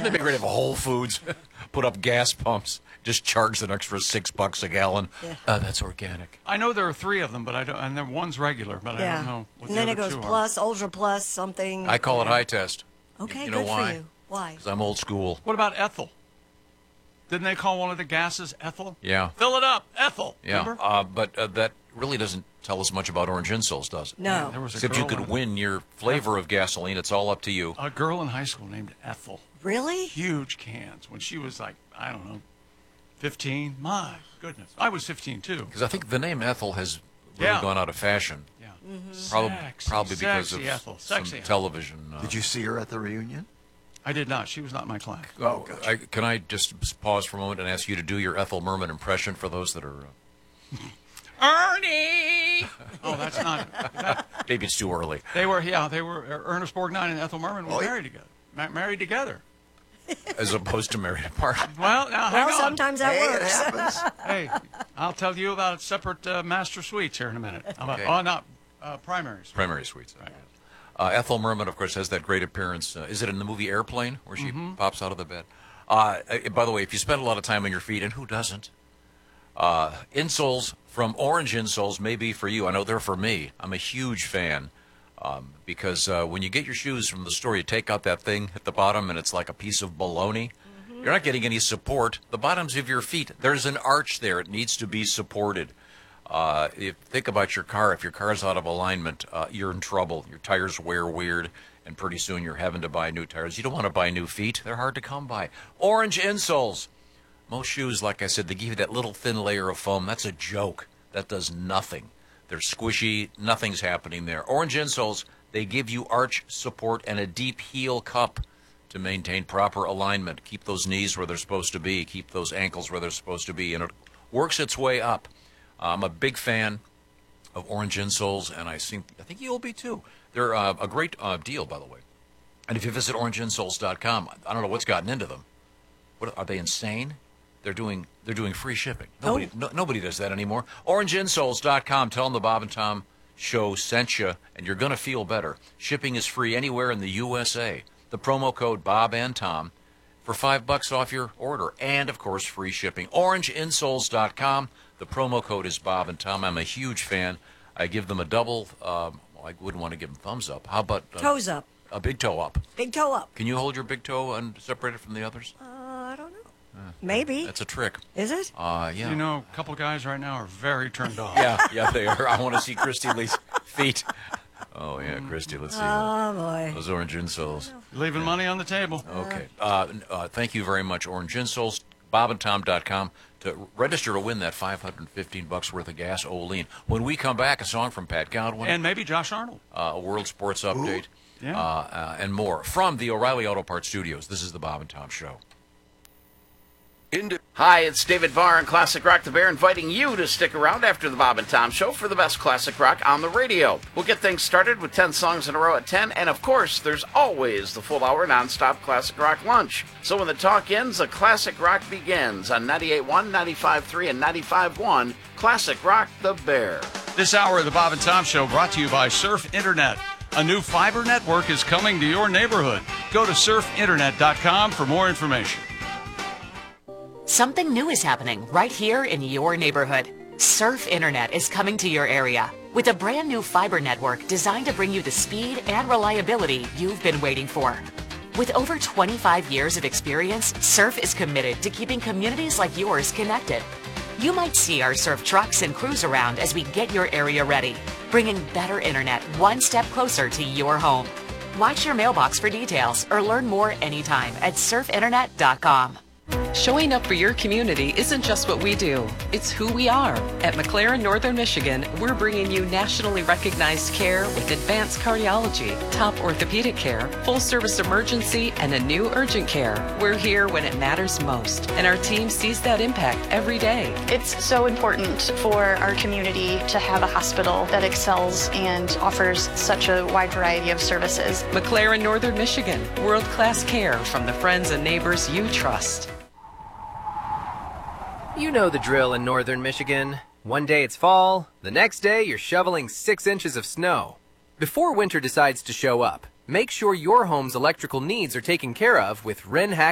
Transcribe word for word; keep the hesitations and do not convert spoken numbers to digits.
Wouldn't it be great if Whole Foods put up gas pumps, just charge an extra six bucks a gallon? Yeah. Uh, that's organic. I know there are three of them, but I don't, and then one's regular, but Yeah. I don't know what And the then it other goes two plus, ultra plus, something. I call it yeah. high test. Okay, You know good why? for you. Why? Because I'm old school. are. What about ethyl? Didn't they call one of the gases ethyl? Yeah. Fill it up, ethyl. Yeah, Remember? uh, but uh, that really doesn't tell us much about orange insoles, does it? No. There was a Except you girl could in- win your flavor of gasoline. It's all up to you. A girl in high school named Ethel. Really? Huge cans. When she was like, I don't know, fifteen. My goodness. I was fifteen, too. Because I think the name Ethel has really Yeah. gone out of fashion. Yeah. Probably, Sexy, probably because of sexy Ethel. some Sexy Ethel. television. Uh, Did you see her at the reunion? I did not. She was not in my class. Oh, I, can I just pause for a moment and ask you to do your Ethel Merman impression for those that are... Uh, Ernie! Oh, that's not... That, maybe it's too early. they were, yeah, they were, uh, Ernest Borgnine and Ethel Merman were Oh, yeah. married together. Ma- married together. As opposed to married apart. Well, now, hang Well, on. sometimes that Hey, it works. happens. Hey, I'll tell you about separate uh, master suites here in a minute. About, Okay. Oh, not uh, primary suites. Primary suites. Uh, Ethel Merman, of course, has that great appearance. Uh, is it in the movie Airplane, where she Mm-hmm. pops out of the bed? Uh, uh, by the way, if you spend a lot of time on your feet, and who doesn't, uh, insoles from Orange Insoles may be for you. I know they're for me. I'm a huge fan um, because uh, when you get your shoes from the store, you take out that thing at the bottom, and it's like a piece of bologna. You're not getting any support. The bottoms of your feet, there's an arch there. It needs to be supported. Uh, if think about your car. If your car's out of alignment, uh, you're in trouble. Your tires wear weird, and pretty soon you're having to buy new tires. You don't want to buy new feet. They're hard to come by. Orange Insoles. Most shoes, like I said, they give you that little thin layer of foam. That's a joke. That does nothing. They're squishy. Nothing's happening there. Orange Insoles, they give you arch support and a deep heel cup to maintain proper alignment. Keep those knees where they're supposed to be. Keep those ankles where they're supposed to be. And it works its way up. I'm a big fan of Orange Insoles, and I think I think you'll be too. They're uh, a great uh, deal, by the way. And if you visit orange insoles dot com, I don't know what's gotten into them. What are they insane? They're doing they're doing free shipping. Nobody Oh. no, nobody does that anymore. orange insoles dot com. Tell them the Bob and Tom Show sent you, and you're going to feel better. Shipping is free anywhere in the U S A. The promo code Bob and Tom for five bucks off your order, and of course free shipping. orange insoles dot com. The promo code is Bob and Tom. I'm a huge fan. I give them a double. Um, well, I wouldn't want to give them thumbs up. How about uh, Toes up. a big toe up? Big toe up. Can you hold your big toe and separate it from the others? Uh, I don't know. Maybe. That's a trick. Is it? Uh, yeah. You know, a couple guys right now are very turned off. Yeah, yeah, they are. I want to see Christy Lee's feet. Oh yeah, Christy. Let's see uh, Oh, boy. those orange insoles. Leaving money on the table. Okay. Uh, uh, thank you very much, Orange Insoles. bob and tom dot com to register to win that five hundred fifteen bucks worth of gas Olean. When we come back, a song from Pat Godwin, And maybe Josh Arnold. uh, a World Sports Update, Yeah. uh, uh, and more from the O'Reilly Auto Parts Studios. This is the Bob and Tom Show. Into- Hi, it's David Barr and Classic Rock the Bear inviting you to stick around after the Bob and Tom Show for the best classic rock on the radio. We'll get things started with ten songs in a row at ten, and of course, there's always the full hour nonstop classic rock lunch. So when the talk ends, the classic rock begins on ninety-eight point one, ninety-five point three, and ninety-five point one Classic Rock the Bear. This hour of the Bob and Tom Show brought to you by Surf Internet. A new fiber network is coming to your neighborhood. Go to surf internet dot com for more information. Something new is happening right here in your neighborhood. Surf Internet is coming to your area with a brand new fiber network designed to bring you the speed and reliability you've been waiting for. With over twenty-five years of experience, Surf is committed to keeping communities like yours connected. You might see our Surf trucks and crews around as we get your area ready, bringing better internet one step closer to your home. Watch your mailbox for details or learn more anytime at surf internet dot com. Showing up for your community isn't just what we do, it's who we are. At McLaren Northern Michigan, we're bringing you nationally recognized care with advanced cardiology, top orthopedic care, full-service emergency, and a new urgent care. We're here when it matters most, and our team sees that impact every day. It's so important for our community to have a hospital that excels and offers such a wide variety of services. McLaren Northern Michigan, world-class care from the friends and neighbors you trust. You know the drill in northern Michigan. One day it's fall, the next day you're shoveling six inches of snow. Before winter decides to show up, make sure your home's electrical needs are taken care of with Wren Hack